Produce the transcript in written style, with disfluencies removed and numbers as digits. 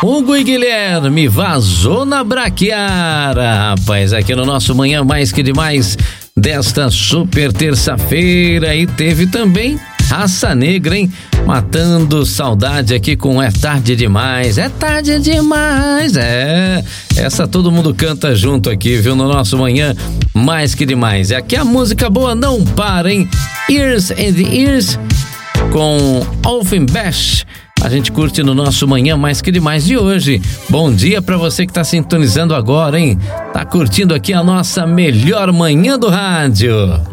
Hugo e Guilherme, Vazou na Braquiara, rapaz, aqui no nosso Manhã Mais Que Demais desta super terça-feira. E teve também Raça Negra, hein? Matando saudade aqui com É Tarde Demais, é tarde demais, essa todo mundo canta junto aqui, viu, no nosso Manhã Mais Que Demais. É aqui a música boa não para, hein? Years and Years com Offenbach. A gente curte no nosso Manhã Mais Que Demais de hoje. Bom dia pra você que tá sintonizando agora, hein? Tá curtindo aqui a nossa melhor manhã do rádio.